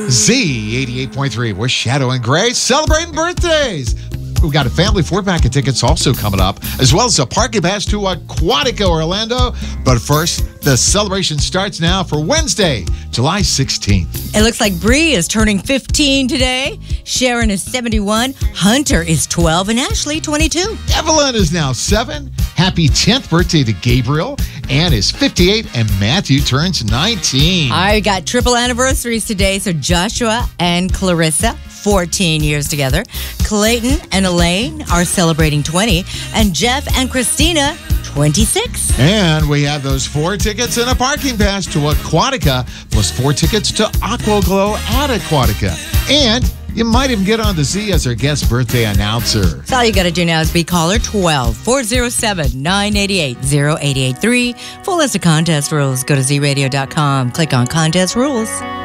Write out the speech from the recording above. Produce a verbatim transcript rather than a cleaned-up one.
Z eighty-eight point three. We're Shadow and Grace celebrating birthdays. We've got a family four-pack of tickets also coming up, as well as a parking pass to Aquatica Orlando. But first, the celebration starts now for Wednesday, July sixteenth. It looks like Bree is turning fifteen today. Sharon is seventy-one. Hunter is twelve. And Ashley, twenty-two. Evelyn is now seven. Happy tenth birthday to Gabriel. Ann is fifty-eight. And Matthew turns nineteen. I got triple anniversaries today. So Joshua and Clarissa, fourteen years together. Clayton and Elaine are celebrating twenty. And Jeff and Christina, twenty-six. And we have those four tickets and a parking pass to Aquatica, plus four tickets to Aqua Glow at Aquatica. And you might even get on the Z as our guest birthday announcer. So all you got to do now is be caller twelve, four oh seven, nine eight eight, oh eight eight three. Full list of contest rules. Go to Z radio dot com. Click on contest rules.